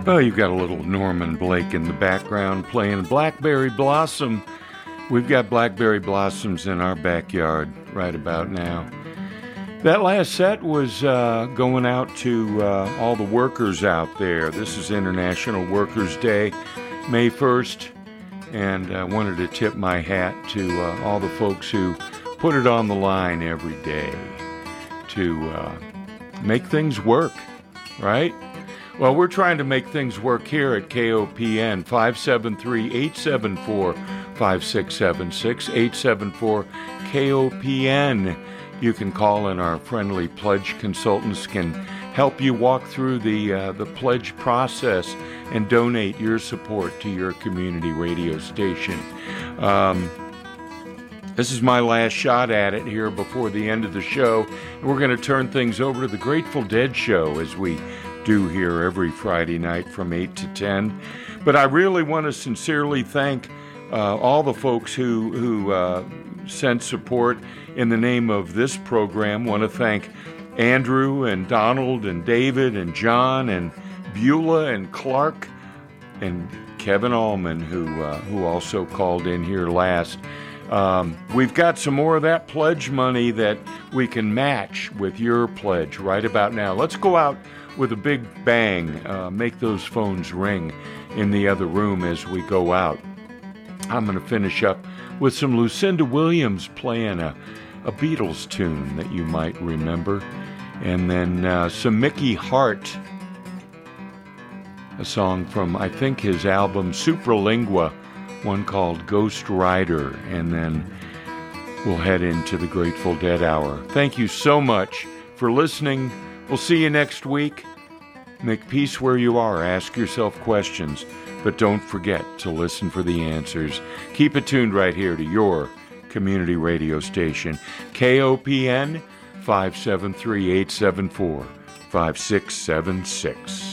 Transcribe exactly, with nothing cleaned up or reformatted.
Oh, you've got a little Norman Blake in the background playing Blackberry Blossom. We've got blackberry blossoms in our backyard right about now. That last set was uh, going out to uh, all the workers out there. This is International Workers' Day, May first, and I wanted to tip my hat to uh, all the folks who put it on the line every day to uh, make things work, right? Well, we're trying to make things work here at K O P N, five seven three, eight seven four, five six seven six, eight seven four K O P N. You can call and our friendly pledge consultants can help you walk through the uh, the pledge process and donate your support to your community radio station. Um, this is my last shot at it here before the end of the show. We're going to turn things over to the Grateful Dead show as we do here every Friday night from eight to ten. But I really want to sincerely thank uh, all the folks who, who uh, sent support in the name of this program. Want to thank Andrew and Donald and David and John and Beulah and Clark and Kevin Allman, who, uh, who also called in here last. Um, we've got some more of that pledge money that we can match with your pledge right about now. Let's go out with a big bang, uh, make those phones ring in the other room as we go out. I'm going to finish up with some Lucinda Williams playing a, a Beatles tune that you might remember, and then uh, some Mickey Hart, a song from, I think, his album Supralingua, one called Ghost Rider, and then we'll head into the Grateful Dead Hour. Thank you so much for listening. We'll see you next week. Make peace where you are. Ask yourself questions, but don't forget to listen for the answers. Keep it tuned right here to your community radio station, K O P N, five seven three, eight seven four, five six seven six.